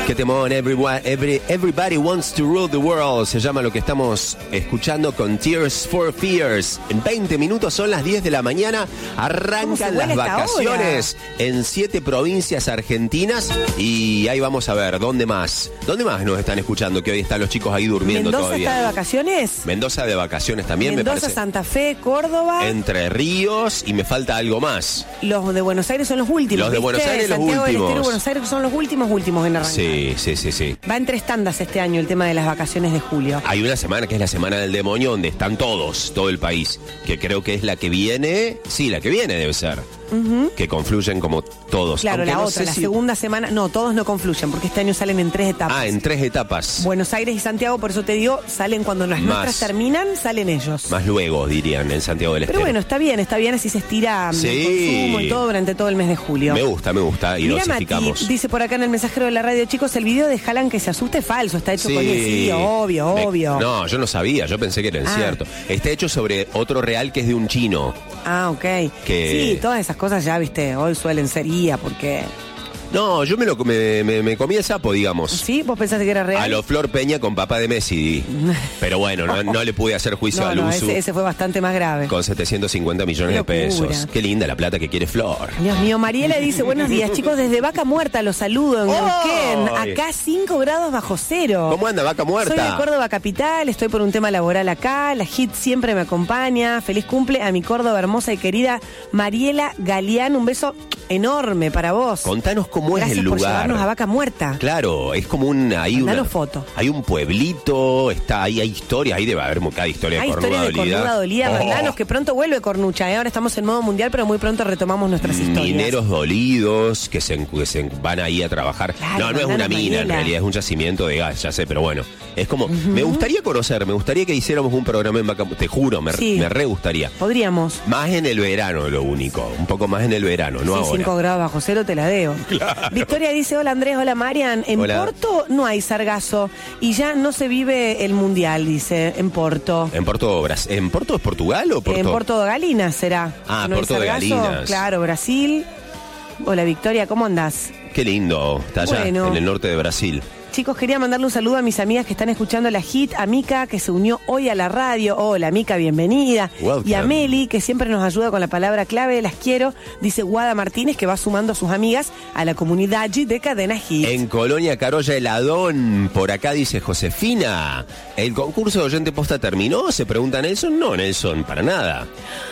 Qué temón, Everybody Wants to Rule the World. Se llama lo que estamos escuchando con Tears for Fears. En 20 minutos son las 10 de la mañana. Arrancan las vacaciones en 7 provincias argentinas. Y ahí vamos a ver, ¿dónde más? ¿Dónde más nos están escuchando? Que hoy están los chicos ahí durmiendo ¿Mendoza todavía. ¿Mendoza está de vacaciones? Mendoza de vacaciones también, Mendoza, me parece. Santa Fe, Córdoba. Entre Ríos y me falta algo más. Los de Buenos Aires son los últimos. Los de Buenos Aires Santiago los del últimos. Estero y Buenos Aires son los últimos en arrancar. Sí. Va en 3 tandas este año el tema de las vacaciones de julio. Hay una semana que es la Semana del Demonio donde están todos, todo el país, que creo que es la que viene, sí, la que viene debe ser, que confluyen como todos. Claro, aunque la no otra, sé la si... segunda semana, no, todos no confluyen, porque este año salen en 3 etapas. Ah, en 3 etapas. Buenos Aires y Santiago, por eso te digo, salen cuando las nuestras terminan, salen ellos. Más luego, dirían, en Santiago del Estero. Pero bueno, está bien, así se estira el consumo y todo durante todo el mes de julio. Me gusta, y mira, dosificamos. Mati, dice por acá en el mensajero de la radio, chicos, el video de Haaland que se asuste es falso, está hecho con sí, obvio. No, yo no sabía, yo pensé que era incierto. Está hecho sobre otro real que es de un chino. Ah, ok. Que... Sí, todas esas cosas ya, viste, hoy suelen ser IA, porque... No, yo me comí el sapo, digamos. ¿Sí? ¿Vos pensaste que era real? A lo Flor Peña con papá de Messi. Pero bueno, no le pude hacer juicio al uso. Ese fue bastante más grave. Con 750 millones de pesos. Qué linda la plata que quiere Flor. Dios mío, Mariela dice, buenos días, chicos, desde Vaca Muerta los saludo en Neuquén. Acá 5 grados bajo cero. ¿Cómo anda Vaca Muerta? Soy de Córdoba Capital, estoy por un tema laboral acá. La HIT siempre me acompaña. Feliz cumple a mi Córdoba hermosa y querida Mariela Galeán. Un beso enorme para vos. Contanos cómo Gracias es el lugar. Por llevarnos a Vaca Muerta. Claro, es como foto. Hay un pueblito, hay historias, ahí debe haber cada historia de Cornuda Dolida. Hay historia de Cornuda Dolida, Mandanos, que pronto vuelve Cornucha. Ahora estamos en modo mundial, pero muy pronto retomamos nuestras historias. Mineros dolidos que se van ahí a trabaar. Claro, no es una mina, en realidad es un yacimiento de gas, ya sé, pero bueno. Es como, me gustaría que hiciéramos un programa en Vaca Muerta, te juro, me re gustaría. Podríamos. Más en el verano, lo único. Un poco más en el verano, no ahora. 5 grados bajo cero te la debo. Claro. Victoria dice, hola Andrés, hola Marian. En Porto no hay sargazo y ya no se vive el mundial, dice, en Porto. ¿En Porto es Portugal o Porto? En Porto de Galinas será. Ah, ¿No Porto de Galinas. Claro, Brasil. Hola Victoria, ¿cómo andás? Qué lindo, está allá, en el norte de Brasil. Chicos, quería mandarle un saludo a mis amigas que están escuchando la HIT, a Mica, que se unió hoy a la radio. Hola, Mica, bienvenida. Welcome. Y a Meli, que siempre nos ayuda con la palabra clave, las quiero. Dice Guada Martínez, que va sumando a sus amigas a la comunidad de Cadena HIT. En Colonia Carolla Heladón, por acá dice Josefina, ¿el concurso de oyente posta terminó? Se pregunta Nelson. No, Nelson, para nada.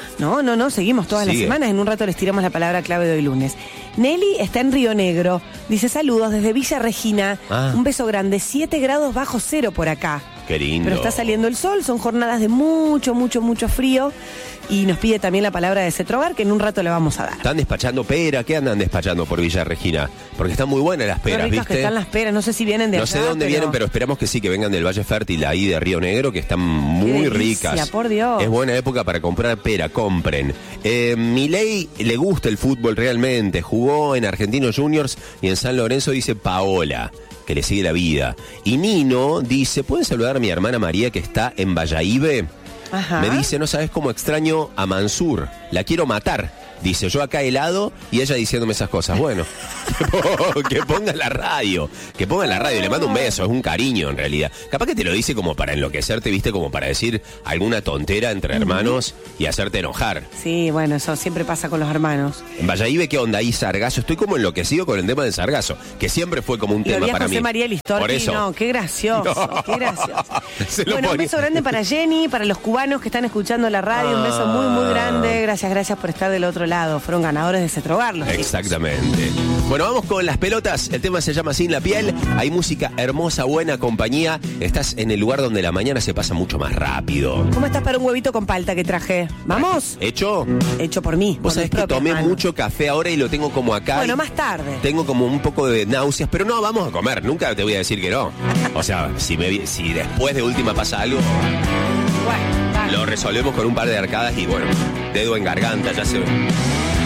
No, seguimos todas las semanas. En un rato les tiramos la palabra clave de hoy lunes. Nelly está en Río Negro. Dice saludos desde Villa Regina. Un beso grande. 7 grados bajo cero por acá. Qué lindo. Pero está saliendo el sol. Son jornadas de mucho frío. Y nos pide también la palabra de Cetrogar, que en un rato le vamos a dar. ¿Están despachando pera? ¿Qué andan despachando por Villa Regina? Porque están muy buenas las peras, ¿viste? Que están las peras. No sé si vienen de allá. No sé de dónde vienen, pero esperamos que sí, que vengan del Valle Fértil, ahí de Río Negro, que están muy ricas. Por Dios. Es buena época para comprar pera, compren. Milei le gusta el fútbol realmente. Jugó en Argentinos Juniors y en San Lorenzo, dice Paola, que le sigue la vida. Y Nino dice, ¿pueden saludar a mi hermana María que está en Valladolid? Ajá. Me dice, no sabes cómo extraño a Mansur, la quiero matar. Dice, yo acá helado y ella diciéndome esas cosas. Bueno, que ponga la radio, le mando un beso, es un cariño en realidad. Capaz que te lo dice como para enloquecerte, viste, como para decir alguna tontera entre hermanos y hacerte enojar. Sí, bueno, eso siempre pasa con los hermanos. En Valladolid, ¿qué onda? Ahí sargazo, estoy como enloquecido con el tema del sargazo, que siempre fue como un tema para José mí. María Listorti, por eso. No, qué gracioso, qué gracioso. Bueno, un beso grande para Jenny, para los cubanos que están escuchando la radio, un beso muy grande, gracias por estar del otro lado, fueron ganadores de Cetrogar. Exactamente. Bueno, vamos con las pelotas, el tema se llama Sin la Piel, hay música hermosa, buena compañía, estás en el lugar donde la mañana se pasa mucho más rápido. ¿Cómo estás para un huevito con palta que traje? ¿Vamos? ¿Hecho? Hecho por mí. Vos sabés que tomé mucho café ahora y lo tengo como acá. Bueno, más tarde. Tengo como un poco de náuseas, pero no, vamos a comer, nunca te voy a decir que no. O sea, si después de última pasa algo, bueno, lo resolvemos con un par de arcadas y bueno, dedo en garganta, ya se ve.